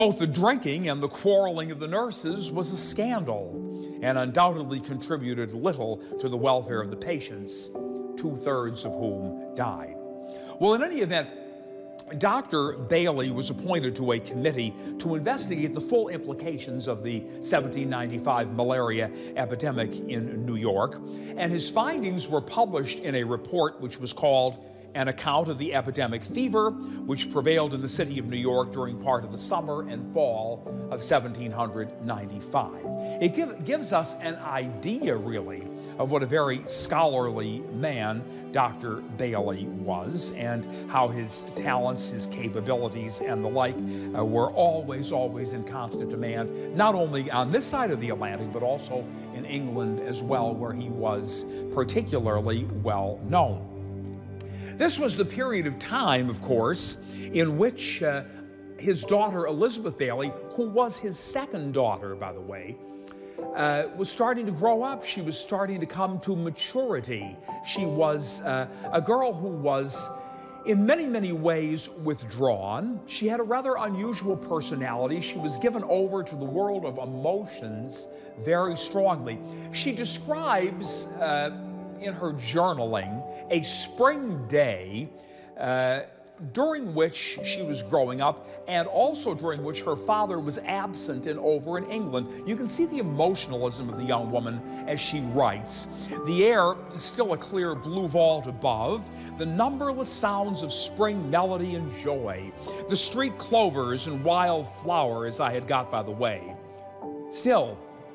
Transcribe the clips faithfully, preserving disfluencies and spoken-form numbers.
Both the drinking and the quarreling of the nurses was a scandal and undoubtedly contributed little to the welfare of the patients, two-thirds of whom died. Well, in any event, Doctor Bailey was appointed to a committee to investigate the full implications of the seventeen ninety-five malaria epidemic in New York, and his findings were published in a report which was called An Account of the Epidemic Fever, which prevailed in the city of New York during part of the summer and fall of seventeen ninety-five. It give, gives us an idea, really, of what a very scholarly man Doctor Bailey was, and how his talents, his capabilities, and the like uh, were always, always in constant demand, not only on this side of the Atlantic, but also in England as well, where he was particularly well known. This was the period of time, of course, in which uh, his daughter Elizabeth Bailey, who was his second daughter, by the way, uh, was starting to grow up. She was starting to come to maturity. She was uh, a girl who was, in many, many ways, withdrawn. She had a rather unusual personality. She was given over to the world of emotions very strongly. She describes uh, in her journaling a spring day uh, during which she was growing up, and also during which her father was absent and over in England. You can see the emotionalism of the young woman as she writes. The air is still a clear blue vault above, the numberless sounds of spring melody and joy, the street clovers and wild flowers I had got by the way. Still,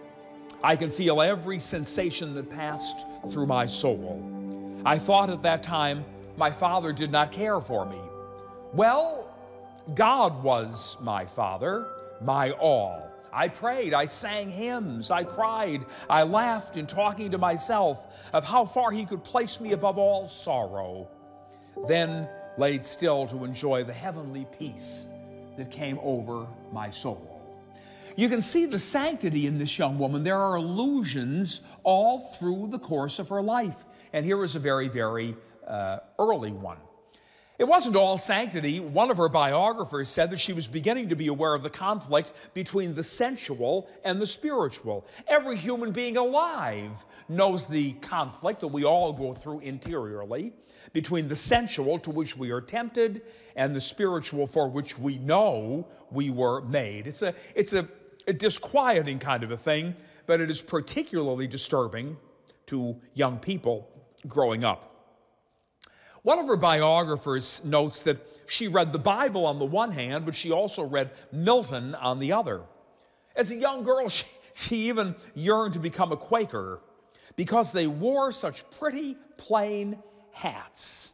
I can feel every sensation that passed through my soul. I thought at that time my father did not care for me. Well, God was my father, my all. I prayed, I sang hymns, I cried, I laughed in talking to myself of how far he could place me above all sorrow, then laid still to enjoy the heavenly peace that came over my soul. You can see the sanctity in this young woman. There are allusions all through the course of her life. And here is a very, very uh, early one. It wasn't all sanctity. One of her biographers said that she was beginning to be aware of the conflict between the sensual and the spiritual. Every human being alive knows the conflict that we all go through interiorly between the sensual, to which we are tempted, and the spiritual, for which we know we were made. It's a, it's a, a disquieting kind of a thing, but it is particularly disturbing to young people growing up. One of her biographers notes that she read the Bible on the one hand, but she also read Milton on the other. As a young girl, she, she even yearned to become a Quaker because they wore such pretty, plain hats.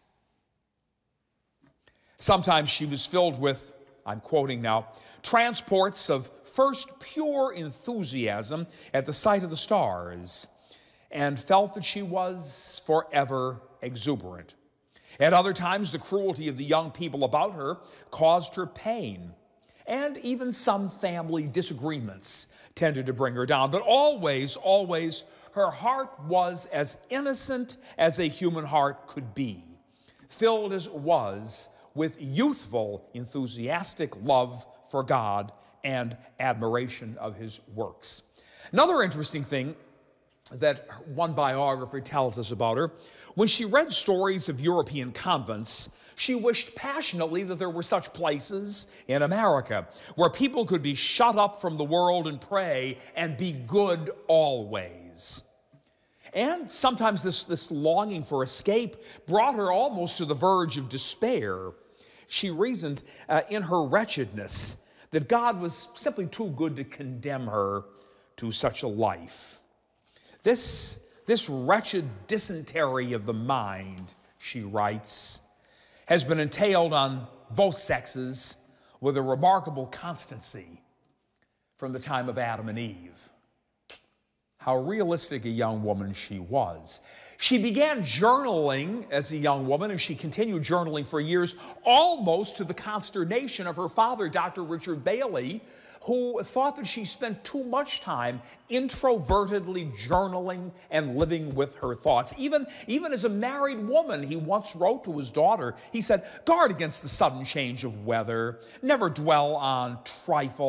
Sometimes she was filled with, I'm quoting now, transports of first pure enthusiasm at the sight of the stars, and felt that she was forever exuberant. At other times, the cruelty of the young people about her caused her pain, and even some family disagreements tended to bring her down. But always, always, her heart was as innocent as a human heart could be, filled as it was with youthful, enthusiastic love for God and admiration of his works. Another interesting thing that one biographer tells us about her, when she read stories of European convents, she wished passionately that there were such places in America where people could be shut up from the world and pray and be good always. And sometimes this, this longing for escape brought her almost to the verge of despair. She reasoned uh, in her wretchedness that God was simply too good to condemn her to such a life. This, this wretched dysentery of the mind, she writes, has been entailed on both sexes with a remarkable constancy from the time of Adam and Eve. How realistic a young woman she was. She began journaling as a young woman, and she continued journaling for years, almost to the consternation of her father, Doctor Richard Bailey, who thought that she spent too much time introvertedly journaling and living with her thoughts. Even, even as a married woman, he once wrote to his daughter, he said, "Guard against the sudden change of weather, never dwell on trifles."